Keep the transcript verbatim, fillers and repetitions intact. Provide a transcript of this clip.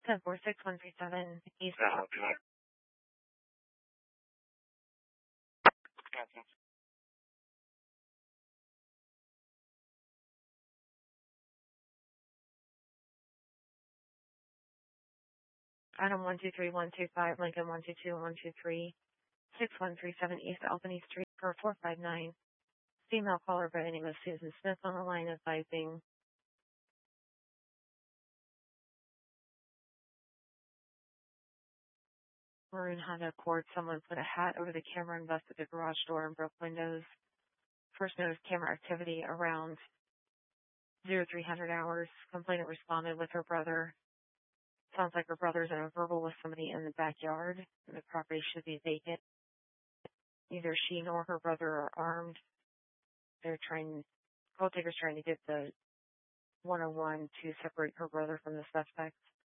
ten four six one three seven East. Yeah, I'll do that. Adam one two three one two five, Lincoln one two two one two three, six one three seven East Albany Street for four five nine. Female caller by the name of Susan Smith on the line advising. Maroon Honda Accord. Someone put a hat over the camera and busted the garage door and broke windows. First noticed camera activity around zero three hundred hours. Complainant responded with her brother. Sounds like her brother's in a verbal with somebody in the backyard, and the property should be vacant. Neither she nor her brother are armed. They're trying, call taker's trying to get the one oh one to separate her brother from the suspect.